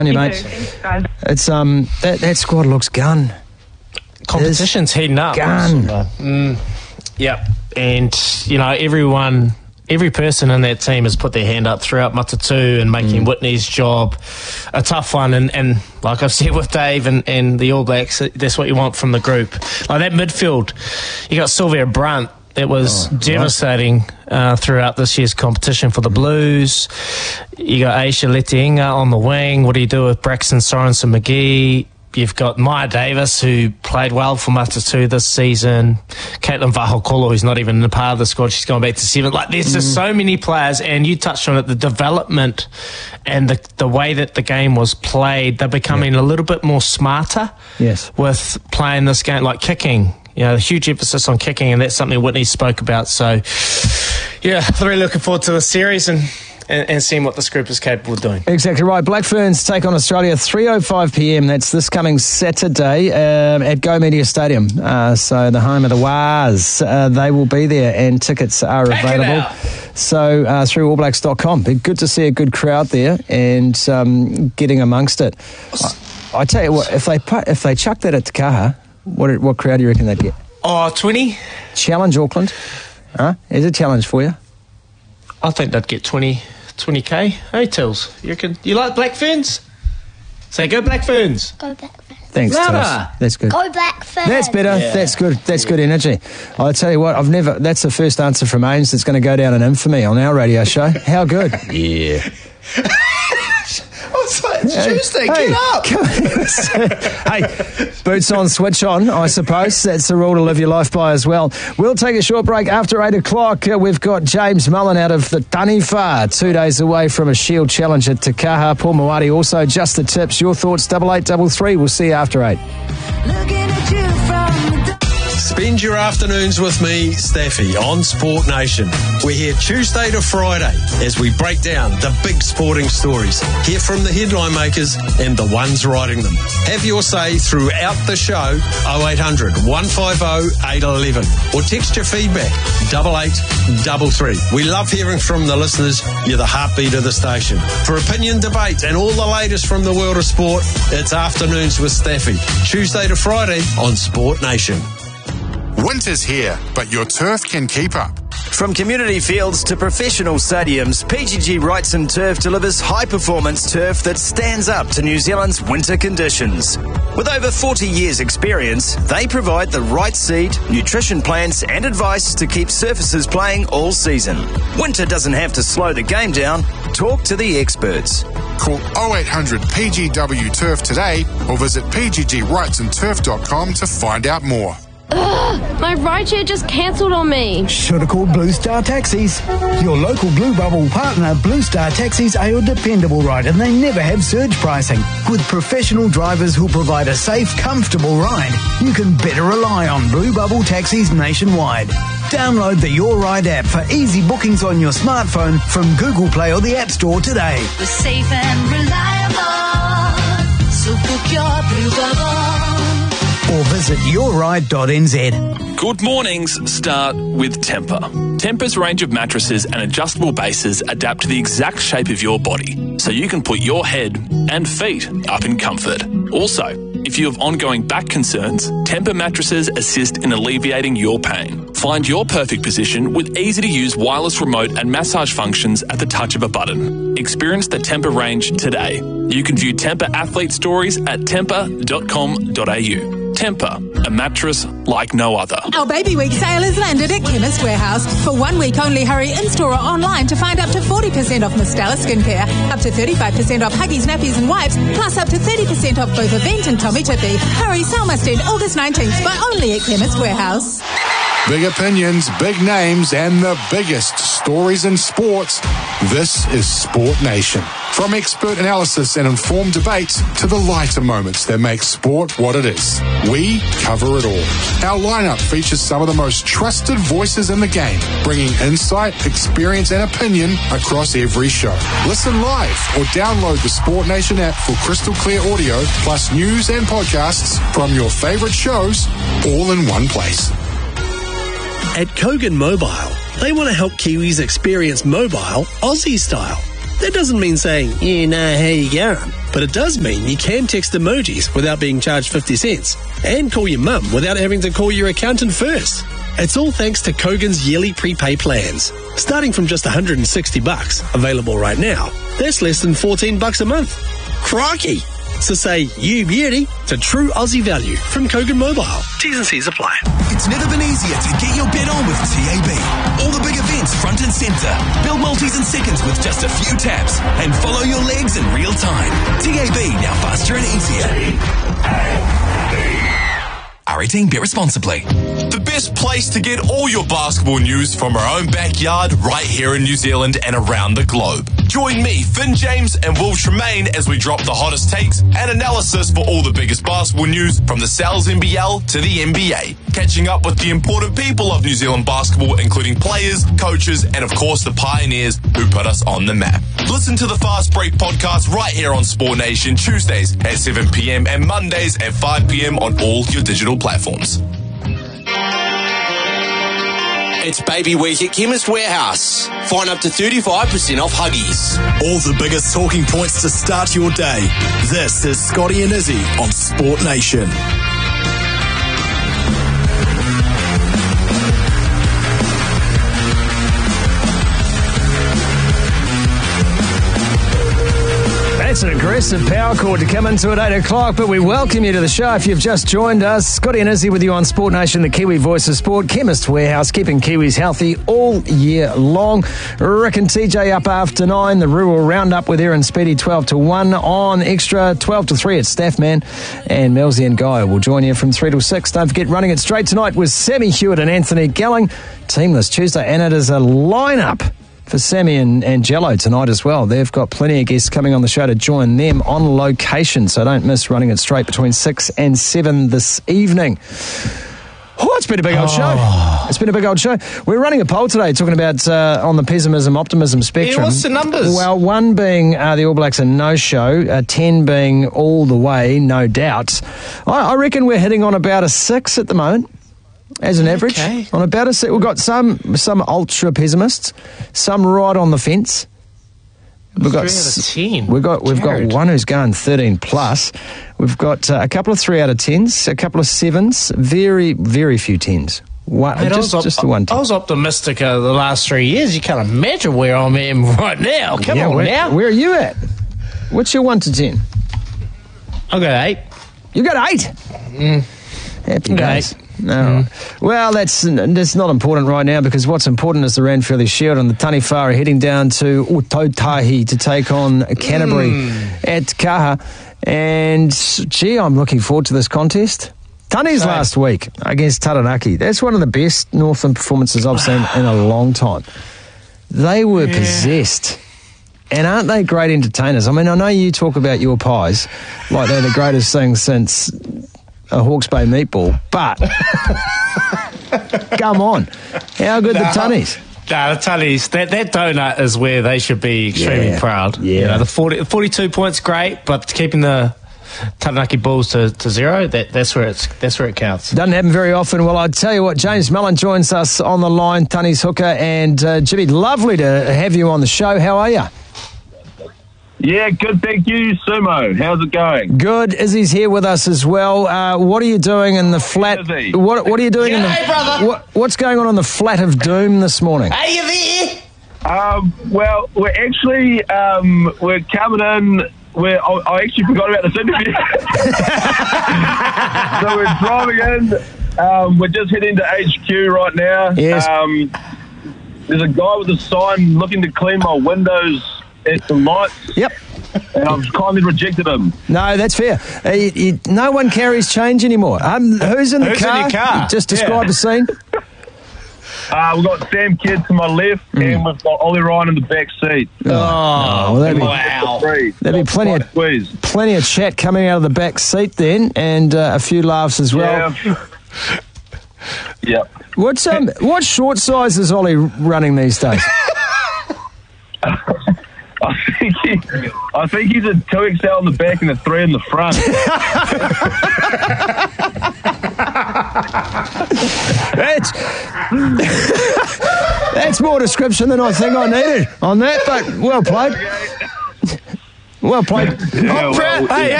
You mate. Thanks, guys. It's that squad looks gun. Competition's heating up. Gun. Yep. And, you know, every person in that team has put their hand up throughout Matatu and making Whitney's job a tough one. And like I've said with Dave and the All Blacks, that's what you want from the group. Like that midfield, you got Sylvia Brunt. That was devastating throughout this year's competition for the Blues. You got Aisha Letienga on the wing. What do you do with Braxton Sorensen McGee? You've got Maya Davis, who played well for Matatu this season. Caitlin Vahokolo, who's not even a part of the squad. She's gone back to 7. Like, there's just so many players, and you touched on it, the development and the way that the game was played. They're becoming a little bit more smarter with playing this game, like kicking. You know, a huge emphasis on kicking, and that's something Whitney spoke about. So, yeah, really looking forward to the series and seeing what this group is capable of doing. Exactly right. Black Ferns take on Australia 3:05 p.m. That's this coming Saturday at Go Media Stadium. So the home of the Waz. They will be there, and tickets are available. So through allblacks.com. Good to see a good crowd there and getting amongst it. I tell you what, if they chuck that at Te Kaha, what crowd do you reckon they'd get? 20. Challenge Auckland. Is a challenge for you? I think they'd get 20k. Hey, Tills, you like Black Ferns? Say, go Black Ferns. Go Black Ferns. Thanks, Tills. That's good. Go Black Ferns. That's better. Yeah. That's good. That's good energy. I tell you what, that's the first answer from Ains that's going to go down in infamy on our radio show. How good? Yeah. It's Tuesday, get up! Hey, boots on, switch on, I suppose. That's the rule to live your life by as well. We'll take a short break after 8 o'clock. We've got James Mullen out of the Taniwha, 2 days away from a Shield Challenge at Te Kaha. Paul Mawadi also, just the tips. Your thoughts, 8833. We'll see you after 8. Spend your afternoons with me, Staffy, on Sport Nation. We're here Tuesday to Friday as we break down the big sporting stories. Hear from the headline makers and the ones writing them. Have your say throughout the show, 0800 150 811. Or text your feedback, 8833. We love hearing from the listeners. You're the heartbeat of the station. For opinion, debate and all the latest from the world of sport, it's Afternoons with Staffy. Tuesday to Friday on Sport Nation. Winter's here, but your turf can keep up. From community fields to professional stadiums, PGG Wrightson Turf delivers high-performance turf that stands up to New Zealand's winter conditions. With over 40 years' experience, they provide the right seed, nutrition plans and advice to keep surfaces playing all season. Winter doesn't have to slow the game down. Talk to the experts. Call 0800 PGW Turf today or visit pggwrightsonturf.com to find out more. Ugh, my rideshare just cancelled on me. Should have called Blue Star Taxis. Your local Blue Bubble partner, Blue Star Taxis, are your dependable ride, and they never have surge pricing. With professional drivers who'll provide a safe, comfortable ride, you can better rely on Blue Bubble Taxis nationwide. Download the Your Ride app for easy bookings on your smartphone from Google Play or the App Store today. We're safe and reliable, so book your Blue Bubble. Or visit yourride.nz. Good mornings start with Tempur. Tempur's range of mattresses and adjustable bases adapt to the exact shape of your body, so you can put your head and feet up in comfort. Also, if you have ongoing back concerns, Tempur mattresses assist in alleviating your pain. Find your perfect position with easy-to-use wireless remote and massage functions at the touch of a button. Experience the Tempur range today. You can view Tempur athlete stories at tempur.com.au. Tempur, a mattress like no other. Our Baby Week sale is landed at Chemist Warehouse. For 1 week only, hurry in-store or online to find up to 40% off Mistela skincare, up to 35% off Huggies, nappies and wipes, plus up to 30% off both Event and Tommy Tippy. Hurry, sale must end August 19th, but only at Chemist Warehouse. Big opinions, big names, and the biggest stories in sports. This is Sport Nation. From expert analysis and informed debates to the lighter moments that make sport what it is, we cover it all. Our lineup features some of the most trusted voices in the game, bringing insight, experience, and opinion across every show. Listen live or download the Sport Nation app for crystal clear audio, plus news and podcasts from your favorite shows, all in one place. At Kogan Mobile, they want to help Kiwis experience mobile Aussie style. That doesn't mean saying, yeah, nah, how you going? But it does mean you can text emojis without being charged 50 cents and call your mum without having to call your accountant first. It's all thanks to Kogan's yearly prepay plans. Starting from just $160, available right now, that's less than $14 a month. Crikey! So say you beauty to true Aussie value from Kogan Mobile. T's and C's apply. It's never been easier to get your bet on with TAB. All the big events front and centre. Build multis in seconds with just a few taps and follow your legs in real time. TAB, now faster and easier. R18, bet responsibly. The best place to get all your basketball news from our own backyard right here in New Zealand and around the globe. Join me, Finn James and Will Tremaine as we drop the hottest takes and analysis for all the biggest basketball news from the Sal's NBL to the NBA. Catching up with the important people of New Zealand basketball, including players, coaches, and of course the pioneers who put us on the map. Listen to the Fast Break podcast right here on Sport Nation, Tuesdays at 7 p.m. and Mondays at 5 p.m. on all your digital platforms. It's Baby Week at Chemist Warehouse. Find up to 35% off Huggies. All the biggest talking points to start your day. This is Scotty and Izzy on Sport Nation. That's an aggressive power chord to come into at 8 o'clock, but we welcome you to the show if you've just joined us. Scotty and Izzy with you on Sport Nation, the Kiwi voice of sport. Chemist Warehouse, keeping Kiwis healthy all year long. Rick and TJ up after 9. The rural roundup with Aaron Speedy 12 to 1 on Extra. 12 to 3 at Staffman. And Melzi and Guy will join you from 3 to 6. Don't forget, running it straight tonight with Sammy Hewitt and Anthony Gelling. Teamless Tuesday, and it is a lineup for Sammy and Jello tonight as well. They've got plenty of guests coming on the show to join them on location, so don't miss running it straight between 6 and 7 this evening. Oh, it's been a big old show. It's been a big old show. We're running a poll today talking about on the pessimism-optimism spectrum. Yeah, what's the numbers? Well, 1 being the All Blacks a no-show, 10 being all the way, no doubt. I reckon we're hitting on about a 6 at the moment. As an average, on about a 6. We've got some ultra pessimists, some right on the fence. We've got 3 out of 10. We've got one who's going 13 plus. We've got a couple of 3 out of 10s, a couple of 7s, very very few 10s. Just the one 10. I was optimistic the last 3 years. You can't imagine where I'm at right now. Come on now. Where are you at? What's your 1 to 10? I got 8. You got 8. Happy days. No. Well, that's not important right now, because what's important is the Ranfurly Shield, and the Taniwha heading down to Otautahi to take on Canterbury at Kaha. And, gee, I'm looking forward to this contest. Tani's last week against Taranaki. That's one of the best Northland performances I've seen in a long time. They were possessed. And aren't they great entertainers? I mean, I know you talk about your pies like they're the greatest thing since a Hawke's Bay meatball, but come on, how good the Tunnies? No, the Tunnies, that donut is where they should be extremely proud. Yeah. You know, the 42 points, great, but keeping the Taranaki Bulls to 0, that's where it counts. Doesn't happen very often. Well, I tell you what, James Mellon joins us on the line, Tunnies hooker, and Jimmy, lovely to have you on the show. How are you? Yeah, good, thank you. Sumo, how's it going? Good. Izzy's here with us as well. What are you doing in the flat? What are you doing in the? Brother. What's going on the flat of doom this morning? Are you there? Well, we're actually we're coming in. I actually forgot about this interview. So we're driving in. We're just heading to HQ right now. Yes. There's a guy with a sign looking to clean my windows at the lights. Yep. And I've kindly rejected him. No, that's fair. No one carries change anymore. Who's in the car? In your car? Just describe the scene. We've got Sam Kidd to my left, and we've got Ollie Ryan in the back seat. Well, there'll be plenty of chat coming out of the back seat then, and a few laughs as well. Yeah. What short size is Ollie running these days? I think he's a 2XL in the back and a 3 in the front. That's more description than I think I needed on that, but well played. Well played. Yeah, well, Hey,